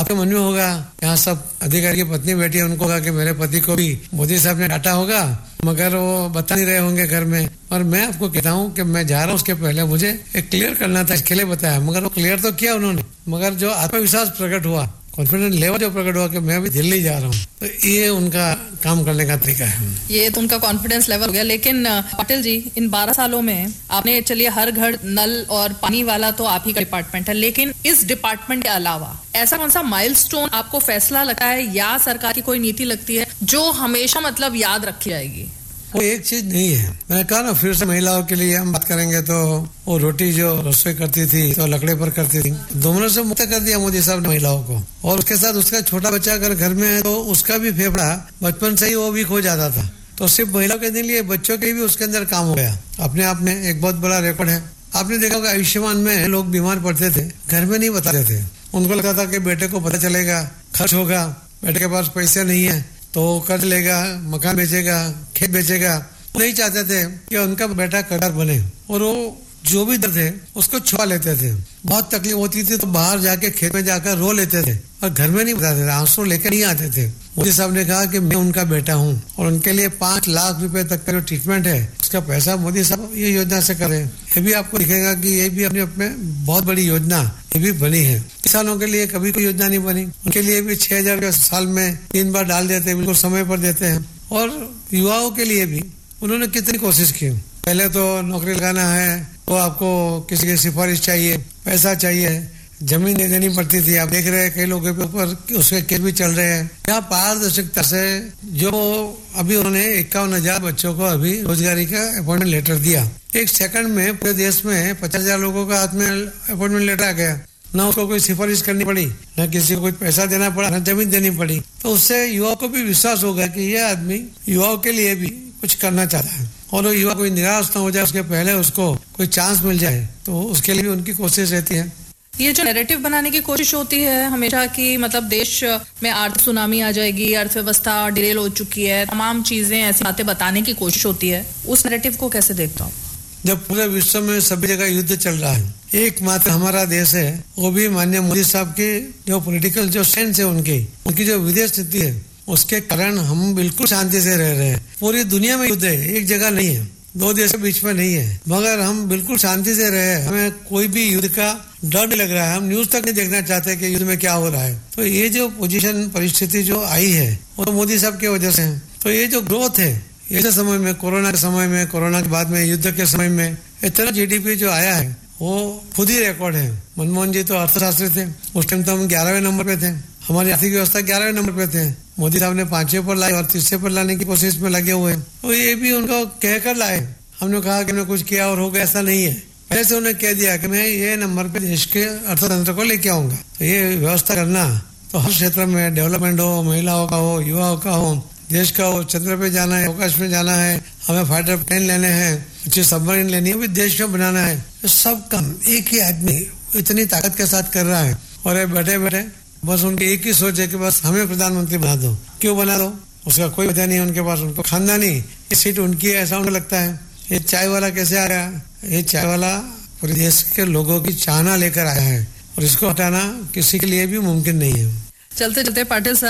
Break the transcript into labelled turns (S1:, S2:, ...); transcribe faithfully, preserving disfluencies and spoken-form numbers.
S1: आपके मन में होगा, यहाँ सब अधिकारी की पत्नी बैठी है, उनको होगा कि मेरे पति को भी मोदी साहब ने डांटा होगा, मगर वो बता नहीं रहे होंगे घर में। और मैं आपको कहता हूँ कि मैं जा रहा हूँ, उसके पहले मुझे एक क्लियर करना था, इसके लिए बताया, मगर वो क्लियर तो किया उन्होंने, मगर जो आत्मविश्वास प्रकट हुआ, कॉन्फिडेंस लेवल जो प्रकट हुआ कि मैं भी दिल्ली जा रहा हूँ, तो ये उनका काम करने का तरीका है।
S2: ये तो उनका कॉन्फिडेंस लेवल हो गया। लेकिन पाटिल जी, इन बारह सालों में आपने, चलिए हर घर नल और पानी वाला तो आप ही का डिपार्टमेंट है, लेकिन इस डिपार्टमेंट के अलावा ऐसा कौन सा माइलस्टोन आपको फैसला लगता है या सरकार की कोई नीति लगती है जो हमेशा मतलब याद रखी जाएगी?
S1: वो एक चीज नहीं है, मैंने कहा ना, फिर से महिलाओं के लिए हम बात करेंगे तो वो रोटी जो रसोई करती थी तो लकड़े पर करती थी, दोनों से मुक्त कर दिया मोदी साहब ने महिलाओं को। और उसके साथ उसका छोटा बच्चा अगर घर में है तो उसका भी फेफड़ा बचपन से ही वो वीक हो जाता था, तो सिर्फ महिलाओं के लिए बच्चों के भी उसके अंदर काम हो गया। अपने आप में एक बहुत बड़ा रिकॉर्ड है। आपने देखा होगा आयुष्मान में लोग बीमार पड़ते थे, घर में नहीं बताते थे, उनको लगता था कि बेटे को पता चलेगा, खर्च होगा, बेटे के पास पैसे नहीं है तो कर्ज लेगा, मकान बेचेगा, खेत बेचेगा। नहीं चाहते थे कि उनका बेटा कर्जदार बने, और वो जो भी दर्द है उसको छुपा लेते थे। बहुत तकलीफ होती थी तो बाहर जाके खेत में जाकर रो लेते थे, और घर में नहीं बताते थे, आंसू लेकर नहीं आते थे। मोदी साहब ने कहा कि मैं उनका बेटा हूँ, और उनके लिए पांच लाख रुपए तक का जो ट्रीटमेंट है उसका पैसा मोदी साहब ये योजना से कर रहे हैं। ये भी आपको दिखेगा कि ये भी अपने अपने बहुत बड़ी योजना ये भी बनी है। किसानों के लिए कभी कोई योजना नहीं बनी, उनके लिए भी छह हजार साल में तीन बार डाल देते हैं, बिल्कुल समय पर देते हैं। और युवाओं के लिए भी उन्होंने कितनी कोशिश की। पहले तो नौकरी लगाना है तो आपको किसी की सिफारिश चाहिए, पैसा चाहिए, जमीन दे देनी पड़ती थी। आप देख रहे हैं कई लोगों के ऊपर उसके केस भी चल रहे हैं। यहाँ पारदर्शिता से जो अभी उन्होंने इक्यावन हजार बच्चों को अभी रोजगारी का अपॉइंटमेंट लेटर दिया, एक सेकंड में पूरे देश में पचास हजार लोगों का हाथ में अपॉइंटमेंट लेटर आ गया। ना उसको कोई सिफारिश करनी पड़ी, ना किसी को कुछ पैसा देना पड़ा, ना जमीन देनी पड़ी। तो उससे युवाओं को भी विश्वास होगा कि ये आदमी युवाओं के लिए भी कुछ करना चाहता है, और वो युवा कोई निराश न हो जाए, उसके पहले उसको कोई चांस मिल जाए, तो उसके लिए भी उनकी कोशिश रहती है।
S2: ये जो नैरेटिव बनाने की कोशिश होती है हमेशा की, मतलब देश में आर्थिक सुनामी आ जाएगी, अर्थव्यवस्था डिरेल हो चुकी है, तमाम चीजें ऐसी बातें बताने की कोशिश होती है, उस नैरेटिव को कैसे देखता हूँ?
S1: जब पूरे विश्व में सभी जगह युद्ध चल रहा है, एकमात्र हमारा देश है, वो भी माननीय मोदी साहब की जो पॉलिटिकल जो सेंस है, उनकी उनकी जो विदेश नीति है, उसके कारण हम बिल्कुल शांति से रह रहे हैं। पूरी दुनिया में युद्ध है, एक जगह नहीं है, दो देशों के बीच में नहीं है, मगर हम बिल्कुल शांति से रहे। हमें कोई भी युद्ध का डर नहीं लग रहा है, हम न्यूज तक नहीं देखना चाहते कि युद्ध में क्या हो रहा है। तो ये जो पोजीशन परिस्थिति जो आई है वो तो मोदी साहब की वजह से है। तो ये जो ग्रोथ है, ऐसे समय में, कोरोना के समय में, कोरोना के बाद में, युद्ध के समय में इतना जीडीपी जो आया है वो खुद ही रिकॉर्ड है। मनमोहन जी तो अर्थशास्त्री थे, उस टाइम तो हम ग्यारहवें नंबर पे थे, हमारी आर्थिक व्यवस्था ग्यारहवें नंबर पे थे। मोदी साहब ने पांचवें पर लाए और तीसरे पर लाने की कोशिश में लगे हुए हैं। तो ये भी उनको कहकर लाए, हमने कहा कि हमने कुछ किया और हो गया, ऐसा नहीं है। पहले से उन्हें कह दिया कि मैं ये नंबर पे देश के अर्थतंत्र को लेके आऊंगा। तो ये व्यवस्था करना तो हर क्षेत्र में, डेवलपमेंट हो, महिलाओं का हो, युवाओं का हो, देश का हो, चंद्र पे जाना है, अवकाश में जाना है, हमें फाइटर प्लेन लेने हैं, अच्छी सबमरीन लेनी है, भी देश में बनाना है, तो सब काम एक ही आदमी इतनी ताकत के साथ कर रहा है। और ये बैठे बैठे बस उनकी एक ही सोच है कि बस हमें प्रधानमंत्री बना दो। क्यों बना दो, उसका कोई वजह नहीं है उनके पास, उनको खानदानी ये सीट उनकी है ऐसा उन्हें लगता है। ये चाय वाला कैसे आ गया, ये चाय वाला पूरे देश के लोगों की चाहना लेकर आया है, और इसको हटाना किसी के लिए भी मुमकिन नहीं है।
S2: चलते चलते पाटिल साहब